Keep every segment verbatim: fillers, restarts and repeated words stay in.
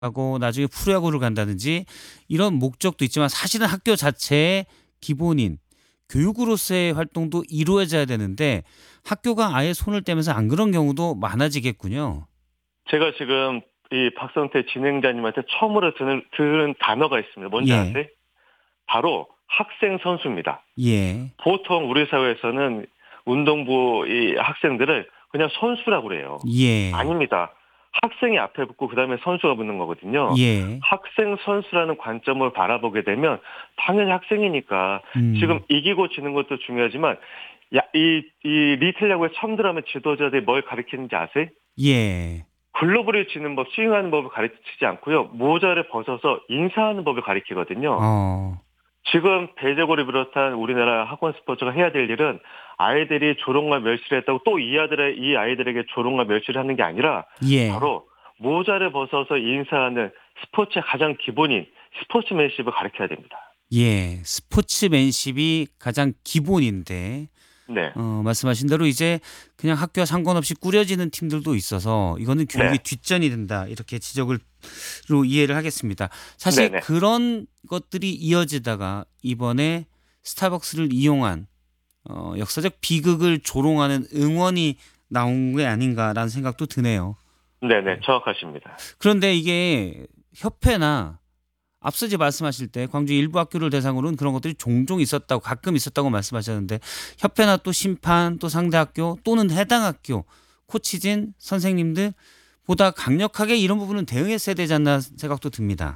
하고 나중에 프로야구를 간다든지 이런 목적도 있지만 사실은 학교 자체의 기본인 교육으로서의 활동도 이루어져야 되는데 학교가 아예 손을 떼면서 안 그런 경우도 많아지겠군요. 제가 지금 이 박성태 진행자님한테 처음으로 들은, 들은 단어가 있습니다. 뭔지 예. 아세요? 바로 학생 선수입니다. 예. 보통 우리 사회에서는 운동부 이 학생들을 그냥 선수라고 그래요. 예. 아닙니다. 학생이 앞에 붙고 그다음에 선수가 붙는 거거든요. 예. 학생 선수라는 관점을 바라보게 되면 당연히 학생이니까 지금 음. 이기고 지는 것도 중요하지만 야, 이, 이 리틀 야구에 처음 들어가면 지도자들이 뭘 가리키는지 아세요? 예. 글러브를 치는 법, 스윙하는 법을 가르치지 않고요. 모자를 벗어서 인사하는 법을 가리키거든요. 어. 지금 배제골을 비롯한 우리나라 학원 스포츠가 해야 될 일은 아이들이 조롱과 멸시를 했다고 또 이 아들의 이 아이들에게 조롱과 멸시를 하는 게 아니라 예. 바로 모자를 벗어서 인사하는 스포츠의 가장 기본인 스포츠맨십을 가르쳐야 됩니다. 예. 스포츠맨십이 가장 기본인데 네, 어 말씀하신 대로 이제 그냥 학교와 상관없이 꾸려지는 팀들도 있어서 이거는 교육의 네, 뒷전이 된다. 이렇게 지적을 로 이해를 하겠습니다. 네, 사실 네. 그런 것들이 이어지다가 이번에 스타벅스를 이용한 어 역사적 비극을 조롱하는 응원이 나온 게 아닌가라는 생각도 드네요. 네네, 정확하십니다. 그런데 이게 협회나 앞서지 말씀하실 때 광주 일부 학교를 대상으로는 그런 것들이 종종 있었다고 가끔 있었다고 말씀하셨는데 협회나 또 심판 또 상대 학교 또는 해당 학교 코치진 선생님들 보다 강력하게 이런 부분은 대응했어야 되지 않나 생각도 듭니다.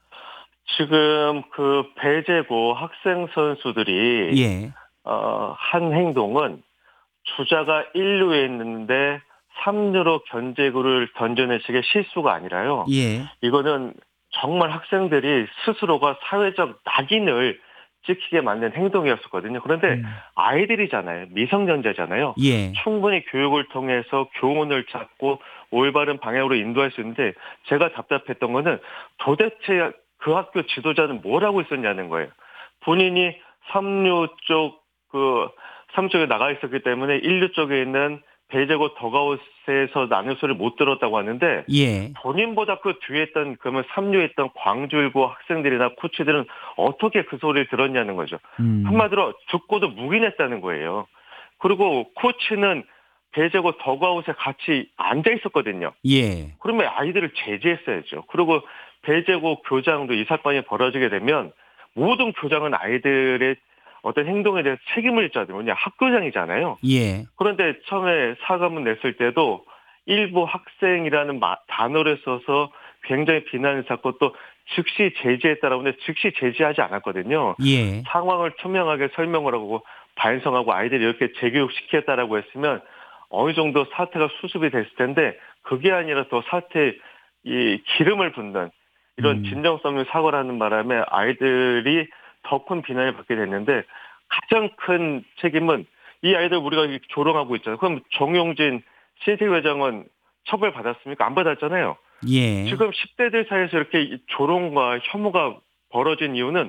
지금 그 배제고 학생 선수들이 예. 어, 한 행동은 주자가 일 루에 있는데 삼 루로 견제구를 던져내식의 실수가 아니라요. 예. 이거는 정말 학생들이 스스로가 사회적 낙인을 찍히게 만든 행동이었었거든요. 그런데 음. 아이들이잖아요. 미성년자잖아요. 예. 충분히 교육을 통해서 교훈을 찾고 올바른 방향으로 인도할 수 있는데 제가 답답했던 거는 도대체 그 학교 지도자는 뭘 하고 있었냐는 거예요. 본인이 삼 루 쪽, 그, 삼 루 쪽에 나가 있었기 때문에 일 루 쪽에 있는 배제고 더가웃에서 나는 소리를 못 들었다고 하는데 예. 본인보다 그 뒤에 있던 그러면 삼 루에 있던 광주일고 학생들이나 코치들은 어떻게 그 소리를 들었냐는 거죠. 음. 한마디로 듣고도 묵인했다는 거예요. 그리고 코치는 배제고 더가웃에 같이 앉아 있었거든요. 예. 그러면 아이들을 제지했어야죠. 그리고 배제고 교장도 이 사건이 벌어지게 되면 모든 교장은 아이들의 어떤 행동에 대해서 책임을 져야 돼요. 왜냐 학교장이잖아요. 예. 그런데 처음에 사과문 냈을 때도 일부 학생이라는 마, 단어를 써서 굉장히 비난을 샀고 또 즉시 제지했다라고 하는데 즉시 제지하지 않았거든요. 예. 상황을 투명하게 설명을 하고 반성하고 아이들이 이렇게 재교육시켰다라고 했으면 어느 정도 사태가 수습이 됐을 텐데 그게 아니라 더 사태에 이 기름을 붓는 이런 음. 진정성 없는 사과를 하는 바람에 아이들이 더 큰 비난을 받게 됐는데 가장 큰 책임은 이 아이들 우리가 조롱하고 있잖아요. 그럼 정용진 신세계 회장은 처벌받았습니까? 안 받았잖아요. 예. 지금 십 대들 사이에서 이렇게 조롱과 혐오가 벌어진 이유는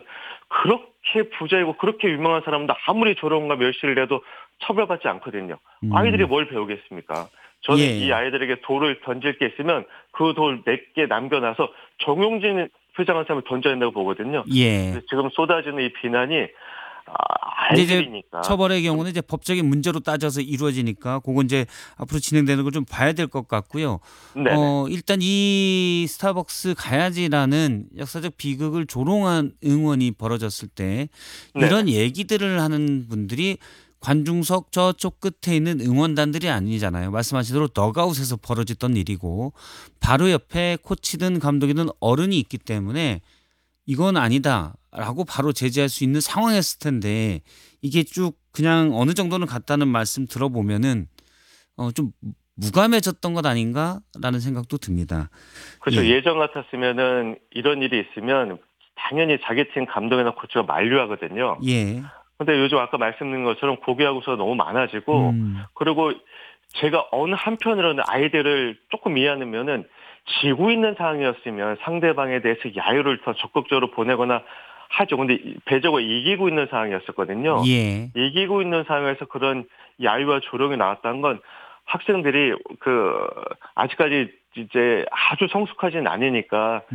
그렇게 부자이고 그렇게 유명한 사람도 아무리 조롱과 멸시를 해도 처벌받지 않거든요. 아이들이 음. 뭘 배우겠습니까? 저는 이 예. 아이들에게 돌을 던질 게 있으면 그 돌 몇 개 남겨놔서 정용진 회장한 사람을 던져야 된다고 보거든요. 예. 근데 지금 쏟아지는 이 비난이 아, 근데 이제 아이들이니까 처벌의 좀 경우는 이제 법적인 문제로 따져서 이루어지니까 그건 이제 앞으로 진행되는 걸 좀 봐야 될 것 같고요. 네네 어 일단 이 스타벅스 가야지라는 역사적 비극을 조롱한 응원이 벌어졌을 때 네네 이런 얘기들을 하는 분들이 관중석 저쪽 끝에 있는 응원단들이 아니잖아요. 말씀하신 대로 덕아웃에서 벌어졌던 일이고 바로 옆에 코치든 감독이든 어른이 있기 때문에 이건 아니다라고 바로 제지할 수 있는 상황이었을 텐데 이게 쭉 그냥 어느 정도는 갔다는 말씀 들어보면은 어 좀 무감해졌던 것 아닌가라는 생각도 듭니다. 그렇죠. 예. 예전 같았으면은 이런 일이 있으면 당연히 자기 팀 감독이나 코치가 만류하거든요. 예. 근데 요즘 아까 말씀드린 것처럼 고교야구수가 너무 많아지고 음. 그리고 제가 어느 한편으로는 아이들을 조금 이해하면은 지고 있는 상황이었으면 상대방에 대해서 야유를 더 적극적으로 보내거나 하죠. 근데 배저가 이기고 있는 상황이었었거든요. 예. 이기고 있는 상황에서 그런 야유와 조롱이 나왔다는 건 학생들이 그 아직까지 이제 아주 성숙하진 않으니까